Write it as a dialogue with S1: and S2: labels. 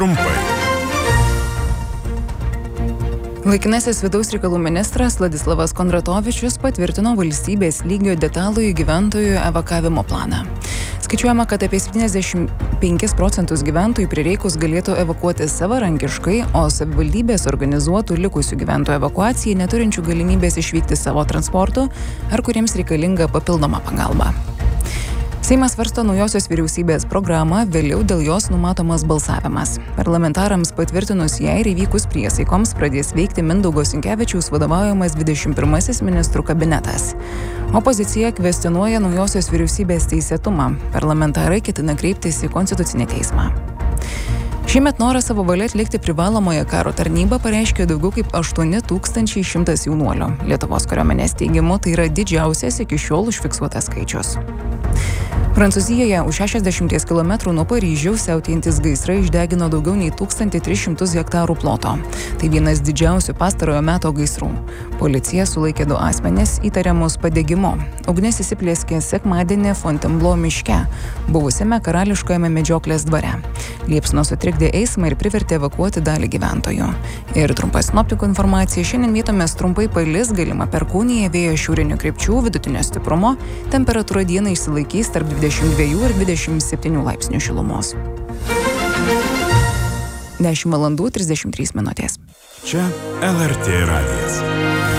S1: Trumpai.
S2: Laikinasis vidaus reikalų ministras Vladislavas Kondratovičius patvirtino valstybės lygio detalųjį gyventojų evakavimo planą. Skaičiuojama, kad apie 75% gyventojų prireikus galėtų evakuoti savarankiškai, o savivaldybės organizuotų likusių gyventojų evakuacijai neturinčių galimybės išvykti savo transportu ar kuriems reikalinga papildoma pagalba. Seimas svarsto naujosios vyriausybės programą, vėliau dėl jos numatomas balsavimas. Parlamentarams patvirtinus ją ir įvykus priesaikoms pradės veikti Mindaugo Sinkevičiaus vadovaujamas 21 ministrų kabinetas. Opozicija kvestionuoja naujosios vyriausybės teisėtumą. Parlamentarai ketina kreiptis į Konstitucinį teismą. Šiemet norą savo valia atlikti privalomąją karo tarnybą pareiškė daugiau kaip 8100 jaunuolių. Lietuvos kariuomenės teigimu tai yra didžiausias iki šiol užfiksuotas skaičius. Prancūzijoje už 60 km nuo Paryžiaus siautėjantis gaisrai išdegino daugiau nei 1300 hektarų ploto. Tai vienas didžiausių pastarojo meto gaisrų. Policija sulaikė 2 asmenis įtariamus padegimu. Ugnis įsiplieskė sekmadienį Fontainebleau miške, buvusiame karališkojame medžioklės dvare. Liepsnos sutrikdė eismą ir privertė evakuoti dalį gyventojų. Ir trumpa sinoptikų informacija. Šiandien vietomis trumpai palis, galima perkūnija, vėjo šiaurinių krypčių, vidutinio stiprumo, temperatūra dieną išsilaikys tarp 22 ir 27 laipsnių šilumos. 10 valandų 33 minutės.
S1: Čia LRT radijas.